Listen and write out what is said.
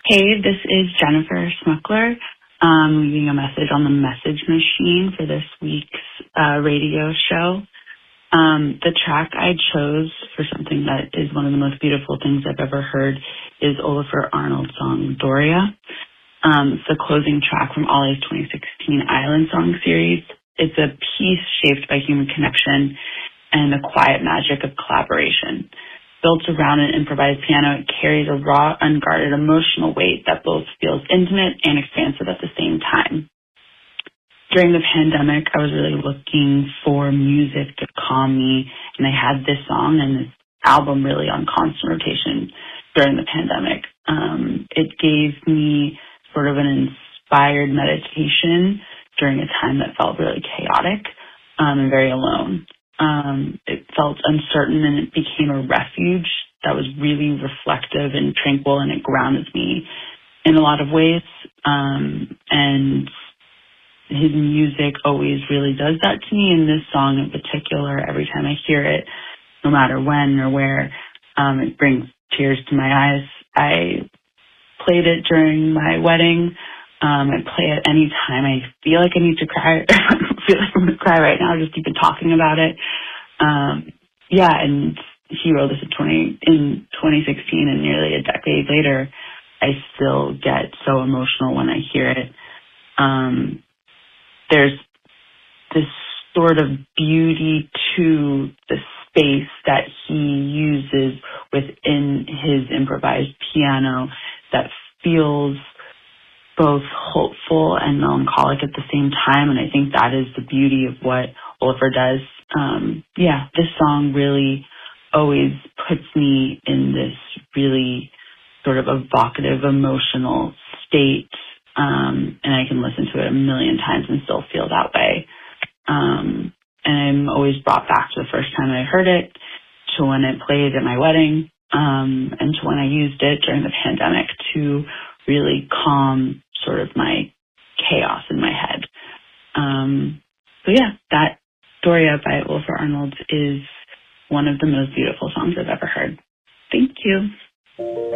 Hey, this is Jennifer Smuckler, leaving a message on the message machine for this week's radio show. The track I chose for something that is one of the most beautiful things I've ever heard is Olafur Arnald's song Doria. It's the closing track from Ollie's 2016 Island Song series. It's a piece shaped by human connection and the quiet magic of collaboration. Built around an improvised piano, it carries a raw, unguarded emotional weight that both feels intimate and expansive at the same time. During the pandemic, I was really looking for music to calm me, and I had this song and this album really on constant rotation during the pandemic. It gave me sort of an inspired meditation during a time that felt really chaotic and very alone. It felt uncertain, and it became a refuge that was really reflective and tranquil, and it grounded me in a lot of ways. And his music always really does that to me, and this song in particular, every time I hear it, no matter when or where, it brings tears to my eyes. I played it during my wedding. I play it any time I feel like I need to cry. I don't feel like I'm going to cry right now, just even talking about it. And he wrote this in 2016, and nearly a decade later, I still get so emotional when I hear it. There's this sort of beauty to the space that he uses within his improvised piano that feels both hopeful and melancholic at the same time, and I think that is the beauty of what Olafur does. This song really always puts me in this really sort of evocative, emotional state, and I can listen to it a million times and still feel that way. And I'm always brought back to the first time I heard it, to when it played at my wedding, and to when I used it during the pandemic to really calm sort of my chaos in my head. That Doria by Olafur Arnald is one of the most beautiful songs I've ever heard. Thank you.